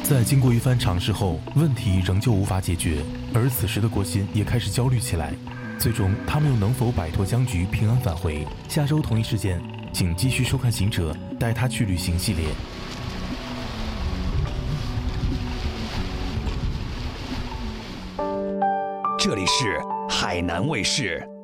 在经过一番尝试后，问题仍旧无法解决，而此时的国心也开始焦虑起来。最终，他们又能否摆脱僵局，平安返回？下周同一时间，请继续收看《行者带他去旅行》系列。 这里是海南卫视。